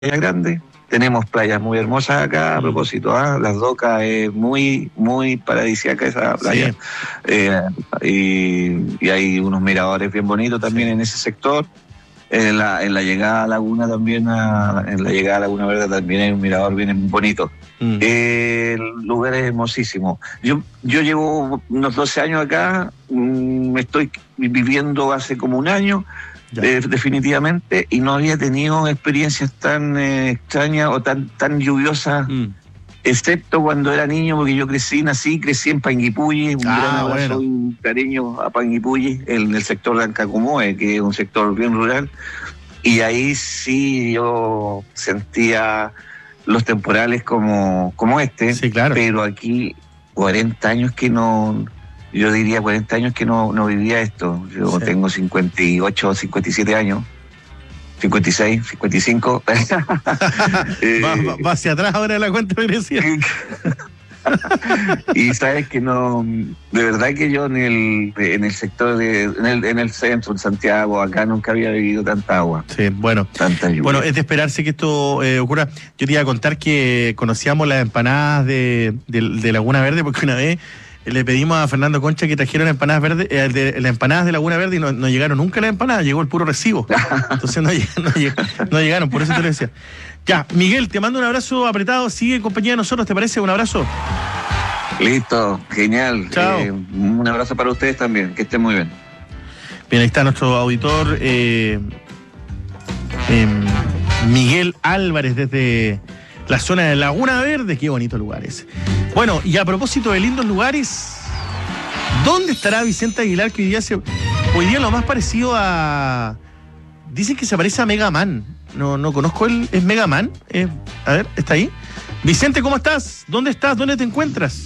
Grande. Tenemos playas muy hermosas acá, a propósito, Las Docas es muy, muy paradisíaca esa playa. Sí. Y hay unos miradores bien bonitos también en ese sector. En la llegada a Laguna también, en la llegada a Laguna Verde también hay un mirador bien bonito. El lugar es hermosísimo. Yo llevo unos 12 años acá, estoy viviendo hace como un año, definitivamente, y no había tenido experiencias tan extrañas o tan lluviosas, excepto cuando era niño, porque yo crecí en Panguipulli, un gran abrazo y un cariño a Panguipulli, en el sector de Ancacomoe, que es un sector bien rural, y ahí sí yo sentía los temporales como este, sí, claro. Pero aquí 40 años que no... Yo diría 40 años que no vivía esto. Yo tengo 58, 57 años. 56, 55. Va hacia atrás ahora la cuenta regresiva. Y sabes que no, de verdad que yo en el sector en el centro, en Santiago, acá nunca había vivido tanta agua. Sí, bueno. Tanta lluvia. Bueno, es de esperarse que esto ocurra. Yo te iba a contar que conocíamos las empanadas de Laguna Verde, porque una vez le pedimos a Fernando Concha que trajeron empanadas verdes, las empanadas de Laguna Verde, y no llegaron nunca las empanadas, llegó el puro recibo. Entonces no llegaron, por eso te lo decía. Ya, Miguel, te mando un abrazo apretado, sigue en compañía de nosotros, ¿te parece? Un abrazo. Listo, genial. Chao. Un abrazo para ustedes también, que estén muy bien. Bien, ahí está nuestro auditor Miguel Álvarez desde la zona de Laguna Verde. Qué bonito lugar ese. Bueno, y a propósito de lindos lugares, ¿dónde estará Vicente Aguilar, que hoy día lo más parecido a... Dicen que se parece a Mega Man. No conozco él. ¿Es Mega Man? A ver, ¿está ahí? Vicente, ¿cómo estás? ¿Dónde estás? ¿Dónde te encuentras?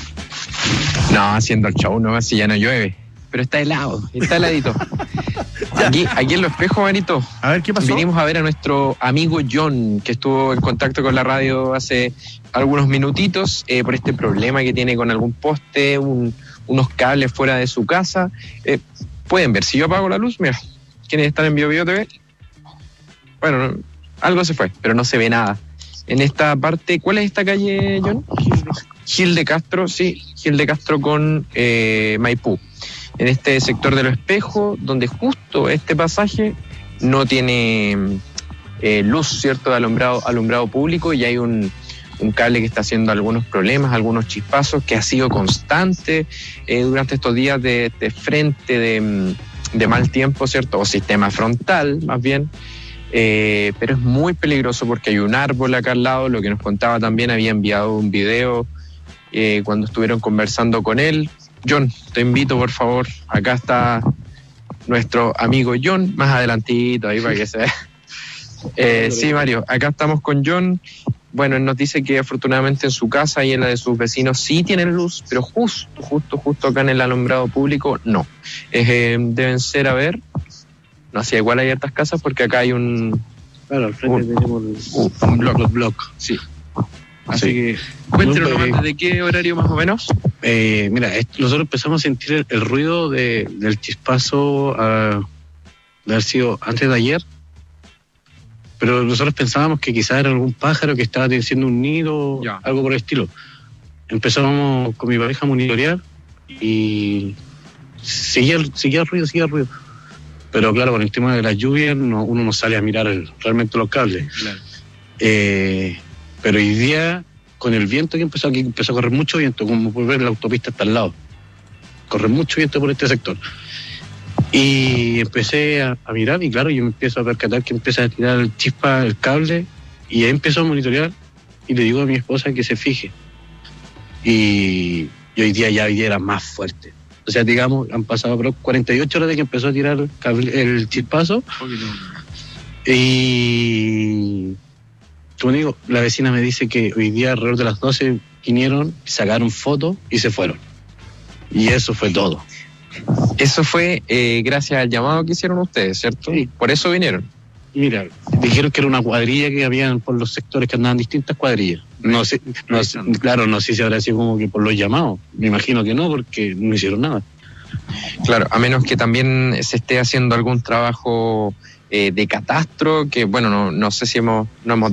No, haciendo el show, no, si ya no llueve. Pero está helado, está heladito. Aquí en Los Espejos, Manito. A ver, ¿qué pasó? Vinimos a ver a nuestro amigo John, que estuvo en contacto con la radio hace algunos minutitos, por este problema que tiene con algún poste, unos cables fuera de su casa. Pueden ver, si yo apago la luz, mira, ¿quiénes están en BioBio TV? Bueno, algo se fue, pero no se ve nada. En esta parte, ¿cuál es esta calle, John? Gil de Castro, sí, Gil de Castro con Maipú. En este sector de Los Espejos, donde justo este pasaje no tiene luz, ¿cierto?, de alumbrado público, y hay un cable que está haciendo algunos problemas, algunos chispazos, que ha sido constante durante estos días de frente de mal tiempo, ¿cierto?, o sistema frontal, más bien. Pero es muy peligroso porque hay un árbol acá al lado. Lo que nos contaba también, había enviado un video cuando estuvieron conversando con él. John, te invito, por favor, acá está nuestro amigo John, más adelantito ahí para que se vea. Sí, Mario, acá estamos con John. Bueno, él nos dice que afortunadamente en su casa y en la de sus vecinos sí tienen luz, pero justo acá en el alumbrado público no. Deben ser, a ver, no sé, igual hay hartas casas porque acá hay un... Claro, al frente tenemos un block. Sí. Así que, cuéntenos nomás, ¿de qué horario más o menos? Mira, nosotros empezamos a sentir el ruido del chispazo de haber sido antes de ayer, pero nosotros pensábamos que quizás era algún pájaro que estaba haciendo un nido, algo por el estilo. Empezamos con mi pareja a monitorear y seguía el ruido. Pero claro, con el tema de las lluvias uno no sale a mirar realmente los cables. Claro. Pero hoy día, con el viento que empezó a correr mucho viento, como por ver la autopista está al lado. Corre mucho viento por este sector. Y empecé a mirar, y claro, yo me empiezo a percatar que empieza a tirar el chispa, el cable, y ahí empezó a monitorear, y le digo a mi esposa que se fije. Y hoy día era más fuerte. O sea, digamos, han pasado 48 horas de que empezó a tirar el chispazo. Y, como digo, la vecina me dice que hoy día alrededor de las 12 vinieron, sacaron fotos y se fueron. Y eso fue todo. Eso fue gracias al llamado que hicieron ustedes, ¿cierto? Sí. Por eso vinieron. Mira, dijeron que era una cuadrilla que habían por los sectores, que andaban distintas cuadrillas. No sé si habrá sido como que por los llamados. Me imagino que no, porque no hicieron nada. Claro, a menos que también se esté haciendo algún trabajo de catastro, que bueno, no sé si no hemos